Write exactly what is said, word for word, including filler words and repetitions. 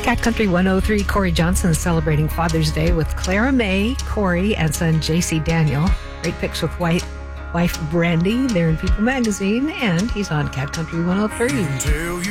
Cat Country one oh three, Corey Johnson is celebrating Father's Day with Clara May, Corey, and son J C Daniel. Great pics with white wife Brandy. They're in People Magazine, and he's on Cat Country one oh three.